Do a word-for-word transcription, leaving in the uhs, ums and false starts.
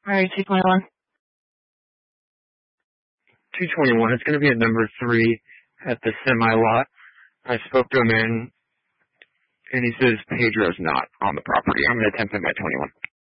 All right, two twenty-one. two twenty-one, it's going to be at number three at the semi-lot. I spoke to a man, and he says Pedro's not on the property. I'm going to attempt him at twenty-one.